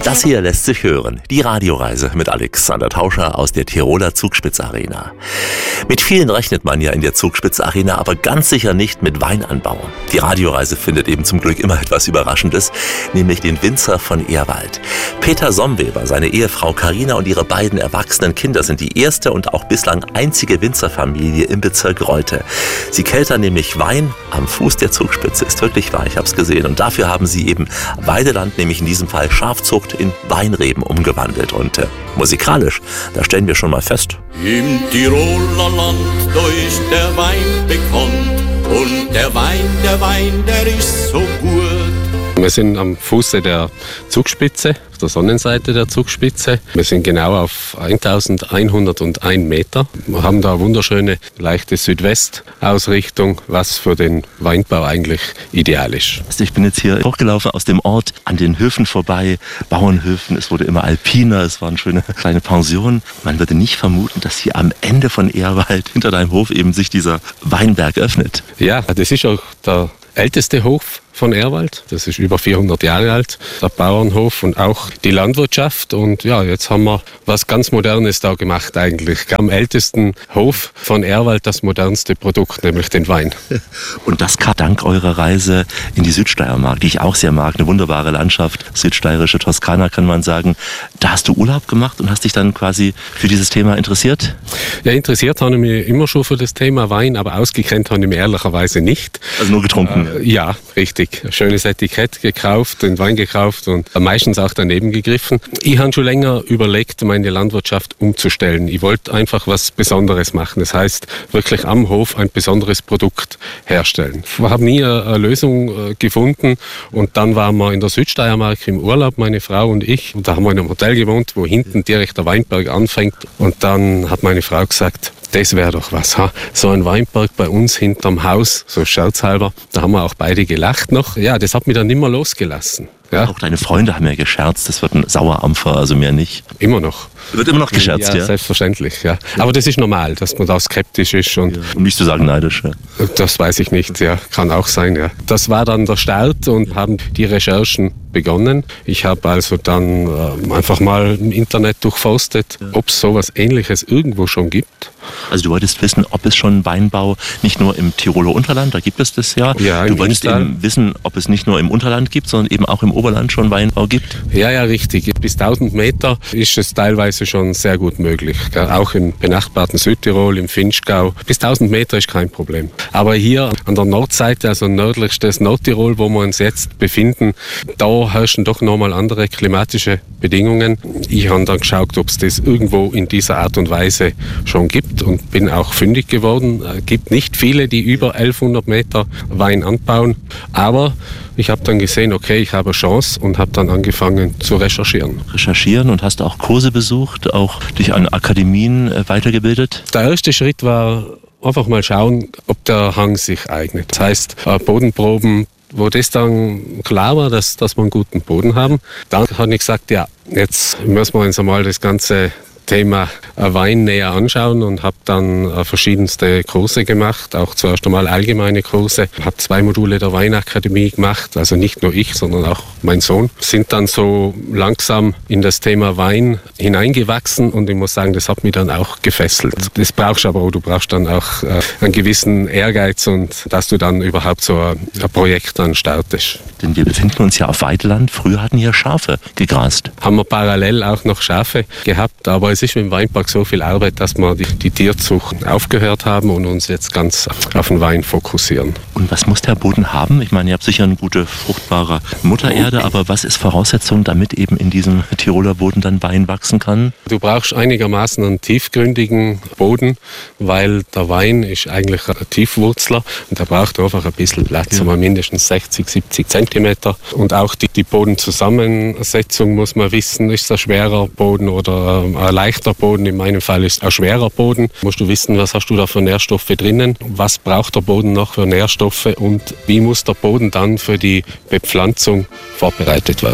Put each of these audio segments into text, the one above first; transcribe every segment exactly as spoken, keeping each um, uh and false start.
Das hier lässt sich hören. Die Radioreise mit Alexander Tauscher aus der Tiroler Zugspitz Arena. Mit vielen rechnet man ja in der Zugspitz Arena, aber ganz sicher nicht mit Weinanbau. Die Radioreise findet eben zum Glück immer etwas Überraschendes, nämlich den Winzer von Ehrwald. Peter Somweber, seine Ehefrau Carina und ihre beiden erwachsenen Kinder sind die erste und auch bislang einzige Winzerfamilie im Bezirk Reute. Sie keltern nämlich Wein am Fuß der Zugspitze. Ist wirklich wahr, ich habe es gesehen. Und dafür haben sie eben Weideland, nämlich in diesem Fall Schafzucht, in Weinreben umgewandelt. Und äh, musikalisch, da stellen wir schon mal fest. Im Tiroler Land, da ist der Wein bekannt. Und der Wein, der Wein, der ist so gut. Wir sind am Fuße der Zugspitze, auf der Sonnenseite der Zugspitze. Wir sind genau auf eintausendeinhunderteins Meter. Wir haben da eine wunderschöne, leichte Südwestausrichtung, was für den Weinbau eigentlich ideal ist. Ich bin jetzt hier hochgelaufen aus dem Ort, an den Höfen vorbei, Bauernhöfen. Es wurde immer alpiner, es waren schöne kleine Pensionen. Man würde nicht vermuten, dass hier am Ende von Ehrwald hinter deinem Hof eben sich dieser Weinberg öffnet. Ja, das ist auch der älteste Hof von Ehrwald. Das ist über vierhundert Jahre alt, der Bauernhof und auch die Landwirtschaft. Und ja, jetzt haben wir was ganz Modernes da gemacht eigentlich. Am ältesten Hof von Ehrwald das modernste Produkt, nämlich den Wein. Und das kam dank eurer Reise in die Südsteiermark, die ich auch sehr mag. Eine wunderbare Landschaft, südsteirische Toskana kann man sagen. Da hast du Urlaub gemacht und hast dich dann quasi für dieses Thema interessiert? Ja, interessiert habe ich mich immer schon für das Thema Wein, aber ausgekennt habe ich mich ehrlicherweise nicht. Also nur getrunken? Äh, ja, richtig. Ein schönes Etikett gekauft, den Wein gekauft und meistens auch daneben gegriffen. Ich habe schon länger überlegt, meine Landwirtschaft umzustellen. Ich wollte einfach was Besonderes machen. Das heißt, wirklich am Hof ein besonderes Produkt herstellen. Ich habe nie eine Lösung gefunden und dann waren wir in der Südsteiermark im Urlaub, meine Frau und ich. Und da haben wir in einem Hotel gewohnt, wo hinten direkt der Weinberg anfängt. Und dann hat meine Frau gesagt, das wäre doch was, ha? So ein Weinberg bei uns hinterm Haus, so scherzhalber. Da haben wir auch beide gelacht noch. Ja, das hat mich dann nicht mehr losgelassen. Ja. Auch deine Freunde haben ja gescherzt, das wird ein Sauerampfer, also mehr nicht. Immer noch. Wird immer noch gescherzt, ja? Ja, selbstverständlich, ja. Aber das ist normal, dass man da skeptisch ist. Und ja. Um nicht zu sagen neidisch, ja. Das weiß ich nicht, ja. Kann auch sein, ja. Das war dann der Start und haben die Recherchen begonnen. Ich habe also dann äh, einfach mal im Internet durchforstet, ja. ob es sowas Ähnliches irgendwo schon gibt. Also du wolltest wissen, ob es schon Weinbau nicht nur im Tiroler Unterland, da gibt es das ja. ja du wolltest eben wissen, ob es nicht nur im Unterland gibt, sondern eben auch im Oberland schon Weinbau gibt? Ja, ja, richtig. Bis tausend Meter ist es teilweise schon sehr gut möglich. Gell? Auch im benachbarten Südtirol, im Vinschgau. Bis tausend Meter ist kein Problem. Aber hier an der Nordseite, also nördlichstes Nordtirol, wo wir uns jetzt befinden, da herrschen doch nochmal andere klimatische Bedingungen. Ich habe dann geschaut, ob es das irgendwo in dieser Art und Weise schon gibt und bin auch fündig geworden. Es gibt nicht viele, die über elfhundert Meter Wein anbauen, aber ich habe dann gesehen, okay, ich habe eine Chance und habe dann angefangen zu recherchieren. Recherchieren und hast auch Kurse besucht, auch dich an Akademien äh, weitergebildet? Der erste Schritt war einfach mal schauen, ob der Hang sich eignet. Das heißt, äh, Bodenproben, wo das dann klar war, dass, dass wir einen guten Boden haben. Dann habe ich gesagt, ja, jetzt müssen wir uns einmal das ganze Thema Wein näher anschauen und habe dann verschiedenste Kurse gemacht, auch zuerst einmal allgemeine Kurse. Habe zwei Module der Weinakademie gemacht, also nicht nur ich, sondern auch mein Sohn. Sind dann so langsam in das Thema Wein hineingewachsen und ich muss sagen, das hat mich dann auch gefesselt. Das brauchst du aber auch, du brauchst dann auch einen gewissen Ehrgeiz und dass du dann überhaupt so ein Projekt dann startest. Denn wir befinden uns ja auf Weideland. Früher hatten hier Schafe gegrast. Haben wir parallel auch noch Schafe gehabt, aber es ist im Weinberg so viel Arbeit, dass wir die, die Tierzucht aufgehört haben und uns jetzt ganz auf den Wein fokussieren. Und was muss der Boden haben? Ich meine, ihr habt sicher eine gute, fruchtbare Muttererde, aber was ist Voraussetzung, damit eben in diesem Tiroler Boden dann Wein wachsen kann? Du brauchst einigermaßen einen tiefgründigen Boden, weil der Wein ist eigentlich ein Tiefwurzler und der braucht einfach ein bisschen Platz, ja. Aber mindestens sechzig, siebzig Zentimeter. Und auch die, die Bodenzusammensetzung muss man wissen, ist es ein schwerer Boden oder ein leichter Boden. In meinem Fall ist es ein schwerer Boden. Musst du wissen, was hast du da für Nährstoffe drinnen, was braucht der Boden noch für Nährstoffe und wie muss der Boden dann für die Bepflanzung vorbereitet werden.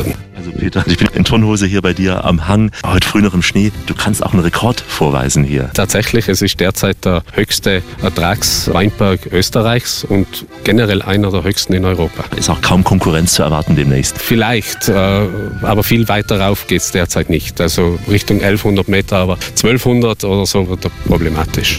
Also Peter, ich bin in Turnhose hier bei dir am Hang, heute früh noch im Schnee. Du kannst auch einen Rekord vorweisen hier. Tatsächlich, es ist derzeit der höchste Ertragsweinberg Österreichs und generell einer der höchsten in Europa. Ist auch kaum Konkurrenz zu erwarten demnächst. Vielleicht, äh, aber viel weiter rauf geht es derzeit nicht. Also Richtung elfhundert Meter, aber zwölfhundert oder so wird problematisch.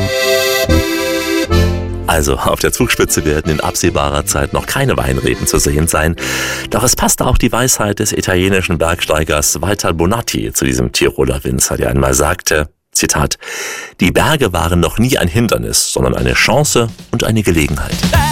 Also auf der Zugspitze werden in absehbarer Zeit noch keine Weinreben zu sehen sein. Doch es passt auch die Weisheit des italienischen Bergsteigers Walter Bonatti zu diesem Tiroler Winzer, der einmal sagte, Zitat, die Berge waren noch nie ein Hindernis, sondern eine Chance und eine Gelegenheit.